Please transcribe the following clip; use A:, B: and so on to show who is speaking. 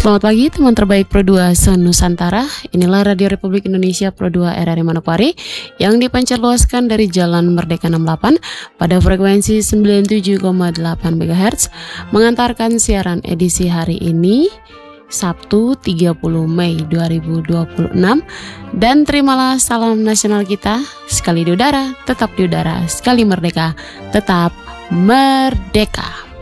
A: Selamat pagi teman terbaik Pro 2 se-Nusantara. Inilah Radio Republik Indonesia Pro 2 RRI Manokwari yang dipancar luaskan dari Jalan Merdeka 68 pada frekuensi 97,8 MHz, mengantarkan siaran edisi hari ini Sabtu 30 Mei 2026. Dan terimalah salam nasional kita, sekali di udara, tetap di udara, sekali merdeka, tetap merdeka.